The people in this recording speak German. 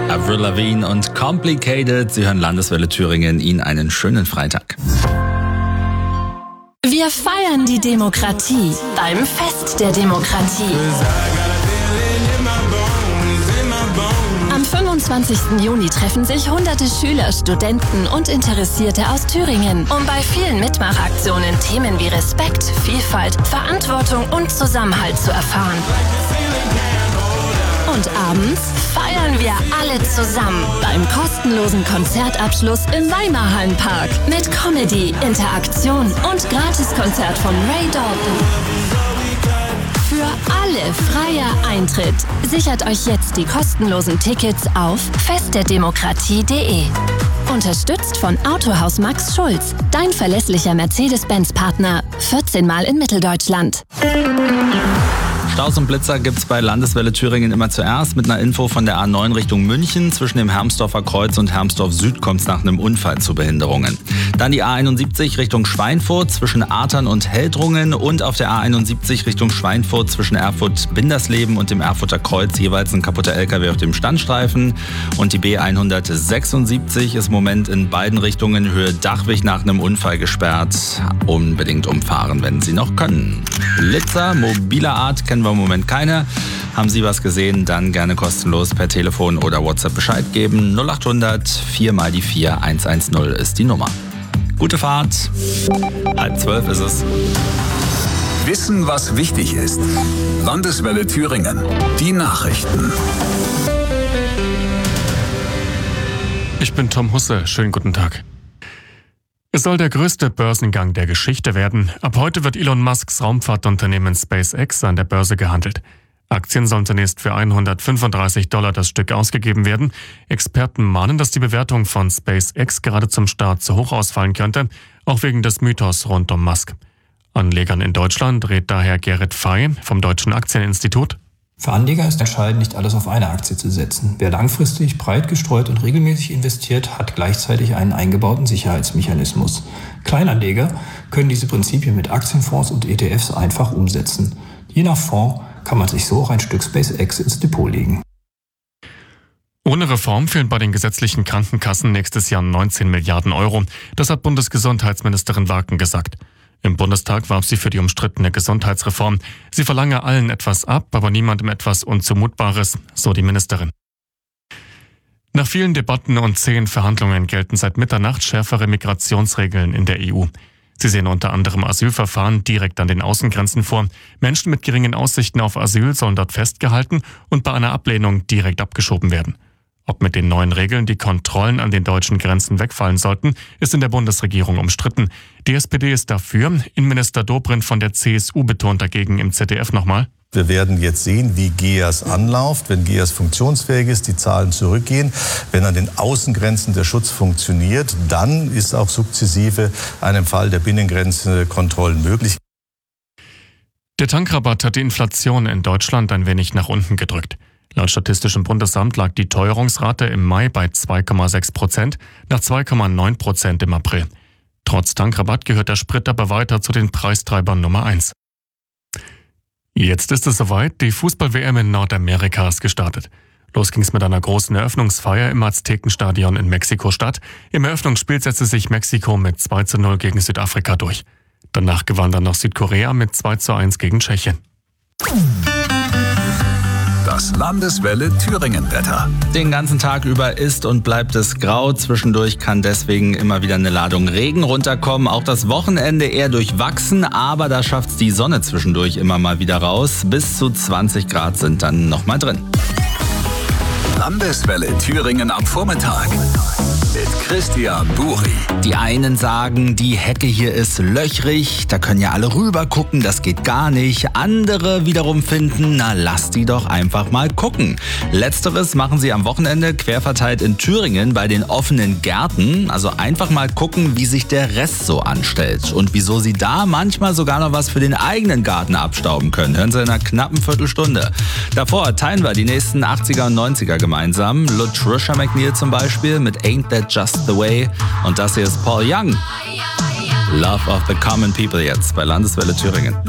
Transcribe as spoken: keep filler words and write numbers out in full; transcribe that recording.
Avril Lavigne und Complicated. Sie hören Landeswelle Thüringen. Ihnen einen schönen Freitag. Wir feiern die Demokratie beim Fest der Demokratie. Am fünfundzwanzigsten Juni treffen sich hunderte Schüler, Studenten und Interessierte aus Thüringen, um bei vielen Mitmachaktionen Themen wie Respekt, Vielfalt, Verantwortung und Zusammenhalt zu erfahren. Und abends feiern wir alle zusammen beim kostenlosen Konzertabschluss im Weimarhallenpark mit Comedy, Interaktion und Gratiskonzert von Ray Dalton. Für alle freier Eintritt. Sichert euch jetzt die kostenlosen Tickets auf festderdemokratie punkt de. Unterstützt von Autohaus Max Schulz, dein verlässlicher Mercedes-Benz-Partner. vierzehn Mal in Mitteldeutschland. Staus und Blitzer gibt's bei Landeswelle Thüringen immer zuerst. Mit einer Info von der A neun Richtung München. Zwischen dem Hermsdorfer Kreuz und Hermsdorf Süd kommt es nach einem Unfall zu Behinderungen. Dann die A einundsiebzig Richtung Schweinfurt zwischen Artern und Heldrungen und auf der A einundsiebzig Richtung Schweinfurt zwischen Erfurt-Bindersleben und dem Erfurter Kreuz jeweils ein kaputter L K W auf dem Standstreifen. Und die B hundertsechsundsiebzig ist im Moment in beiden Richtungen Höhe Dachwig nach einem Unfall gesperrt. Unbedingt umfahren, wenn Sie noch können. Blitzer mobiler Art kennen wir im Moment keine. Haben Sie was gesehen, dann gerne kostenlos per Telefon oder WhatsApp Bescheid geben. null achthundert vier mal die vier hundertzehn ist die Nummer. Gute Fahrt. Halb zwölf ist es. Wissen, was wichtig ist. Landeswelle Thüringen. Die Nachrichten. Ich bin Tom Husse. Schönen guten Tag. Es soll der größte Börsengang der Geschichte werden. Ab heute wird Elon Musks Raumfahrtunternehmen SpaceX an der Börse gehandelt. Aktien sollen zunächst für hundertfünfunddreißig Dollar das Stück ausgegeben werden. Experten mahnen, dass die Bewertung von SpaceX gerade zum Start zu hoch ausfallen könnte, auch wegen des Mythos rund um Musk. Anlegern in Deutschland rät daher Gerrit Fey vom Deutschen Aktieninstitut. Für Anleger ist entscheidend, nicht alles auf eine Aktie zu setzen. Wer langfristig, breit gestreut und regelmäßig investiert, hat gleichzeitig einen eingebauten Sicherheitsmechanismus. Kleinanleger können diese Prinzipien mit Aktienfonds und E T Fs einfach umsetzen. Je nach Fonds kann man sich so auch ein Stück SpaceX ins Depot legen. Ohne Reform fehlen bei den gesetzlichen Krankenkassen nächstes Jahr neunzehn Milliarden Euro. Das hat Bundesgesundheitsministerin Waken gesagt. Im Bundestag warb sie für die umstrittene Gesundheitsreform. Sie verlange allen etwas ab, aber niemandem etwas Unzumutbares, so die Ministerin. Nach vielen Debatten und zähen Verhandlungen gelten seit Mitternacht schärfere Migrationsregeln in der E U. Sie sehen unter anderem Asylverfahren direkt an den Außengrenzen vor. Menschen mit geringen Aussichten auf Asyl sollen dort festgehalten und bei einer Ablehnung direkt abgeschoben werden. Ob mit den neuen Regeln die Kontrollen an den deutschen Grenzen wegfallen sollten, ist in der Bundesregierung umstritten. Die S P D ist dafür. Innenminister Dobrindt von der C S U betont dagegen im Z D F nochmal: Wir werden jetzt sehen, wie G E A S anläuft, wenn G E A S funktionsfähig ist, die Zahlen zurückgehen. Wenn an den Außengrenzen der Schutz funktioniert, dann ist auch sukzessive einem Fall der Binnengrenze Kontrollen möglich. Der Tankrabatt hat die Inflation in Deutschland ein wenig nach unten gedrückt. Laut Statistischem Bundesamt lag die Teuerungsrate im Mai bei zwei Komma sechs Prozent, nach zwei Komma neun Prozent im April. Trotz Tankrabatt gehört der Sprit aber weiter zu den Preistreibern Nummer eins. Jetzt ist es soweit, die Fußball-W M in Nordamerika ist gestartet. Los ging's mit einer großen Eröffnungsfeier im Aztekenstadion in Mexiko-Stadt. Im Eröffnungsspiel setzte sich Mexiko mit zwei zu null gegen Südafrika durch. Danach gewann dann noch Südkorea mit zwei zu eins gegen Tschechien. Das Landeswelle Thüringen-Wetter. Den ganzen Tag über ist und bleibt es grau. Zwischendurch kann deswegen immer wieder eine Ladung Regen runterkommen. Auch das Wochenende eher durchwachsen, aber da schafft's die Sonne zwischendurch immer mal wieder raus. Bis zu zwanzig Grad sind dann noch mal drin. Landeswelle Thüringen am Vormittag mit Christian Buri. Die einen sagen, die Hecke hier ist löchrig, da können ja alle rüber gucken, das geht gar nicht. Andere wiederum finden, na lass die doch einfach mal gucken. Letzteres machen sie am Wochenende querverteilt in Thüringen bei den offenen Gärten. Also einfach mal gucken, wie sich der Rest so anstellt und wieso sie da manchmal sogar noch was für den eigenen Garten abstauben können. Hören Sie in einer knappen Viertelstunde. Davor teilen wir die nächsten achtziger und neunziger gemeinsam. Latricia McNeil zum Beispiel mit Ain't That Just the Way. Und das hier ist Paul Young. Love of the Common People jetzt bei Landeswelle Thüringen.